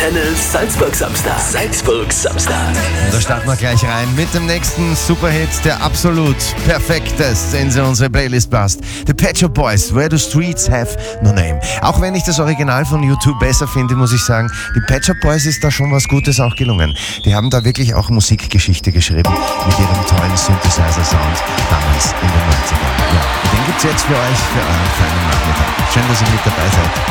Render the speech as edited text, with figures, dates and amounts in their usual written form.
Antenne Salzburg Samstag. Salzburg Samstag. Und da starten wir gleich rein mit dem nächsten Superhit, der absolut perfektest in unsere Playlist passt. The Pet Shop Boys, Where the Streets Have No Name. Auch wenn ich das Original von U2 besser finde, muss ich sagen, die Pet Shop Boys ist da schon was Gutes auch gelungen. Die haben da wirklich auch Musikgeschichte geschrieben mit ihrem tollen Synthesizer-Sound damals in den 90ern. Ja, den gibt's jetzt für euch, für euren feinen Nachmittag. Schön, dass ihr mit dabei seid.